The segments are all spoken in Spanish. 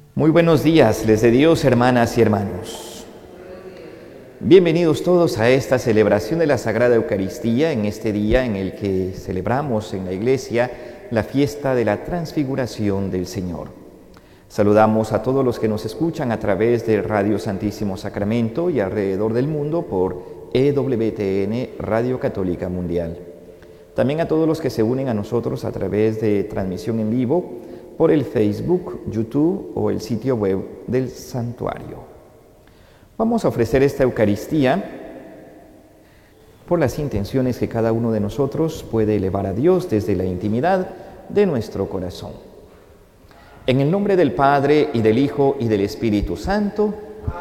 Muy buenos días, les de Dios, hermanas y hermanos. Bienvenidos todos a esta celebración de la Sagrada Eucaristía, en este día en el que celebramos en la Iglesia la fiesta de la Transfiguración del Señor. Saludamos a todos los que nos escuchan a través de Radio Santísimo Sacramento y alrededor del mundo por EWTN, Radio Católica Mundial. También a todos los que se unen a nosotros a través de transmisión en vivo por el Facebook, YouTube o el sitio web del santuario. Vamos a ofrecer esta Eucaristía por las intenciones que cada uno de nosotros puede elevar a Dios desde la intimidad de nuestro corazón. En el nombre del Padre, y del Hijo, y del Espíritu Santo.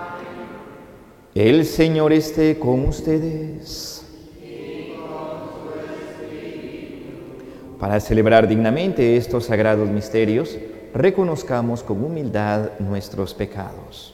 El Señor esté con ustedes. Para celebrar dignamente estos sagrados misterios, reconozcamos con humildad nuestros pecados.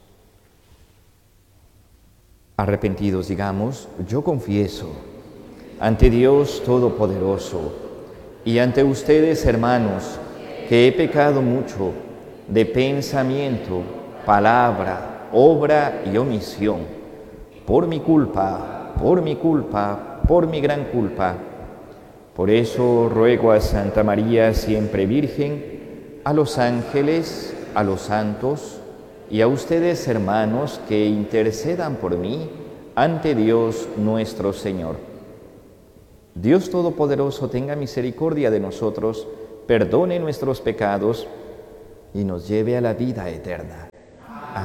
Arrepentidos digamos: yo confieso ante Dios Todopoderoso y ante ustedes, hermanos, que he pecado mucho de pensamiento, palabra, obra y omisión, por mi culpa, por mi gran culpa. Por eso ruego a Santa María, siempre Virgen, a los ángeles, a los santos y a ustedes, hermanos, que intercedan por mí ante Dios nuestro Señor. Dios Todopoderoso tenga misericordia de nosotros, perdone nuestros pecados y nos lleve a la vida eterna.